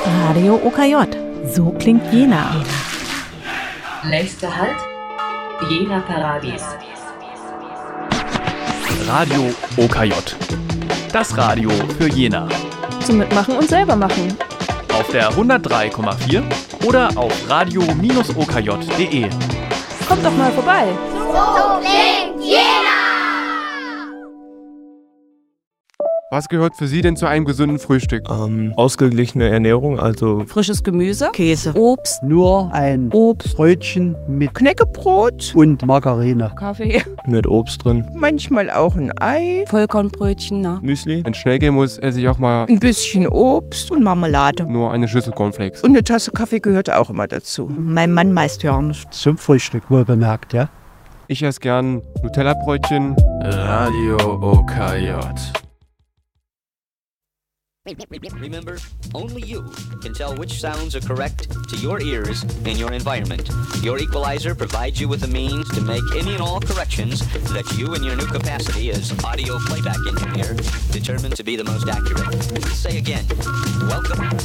Radio OKJ. So klingt Jena. Nächster Halt, Jena Paradies. Radio OKJ. Das Radio für Jena. Zum Mitmachen und selber machen. Auf der 103,4 oder auf radio-okj.de. Kommt doch mal vorbei. So klingt Jena! Was gehört für Sie denn zu einem gesunden Frühstück? Ausgeglichene Ernährung, also frisches Gemüse, Käse, Obst, nur ein Obstbrötchen mit Knäckebrot und Margarine. Kaffee. mit Obst drin. Manchmal auch ein Ei, Vollkornbrötchen, na. Müsli. Wenn es schnell gehen muss, esse ich auch mal ein bisschen Obst und Marmelade. nur eine Schüssel Cornflakes. Und eine Tasse Kaffee gehört auch immer dazu. Mein Mann meist ja nicht. Zum Frühstück, wohl bemerkt, ja? Ich esse gern Nutella-Brötchen. Radio OKJ. Remember, only you can tell which sounds are correct to your ears in your environment. Your equalizer provides you with the means to make any and all corrections that you in your new capacity as audio playback engineer determine to be the most accurate. Say again, welcome.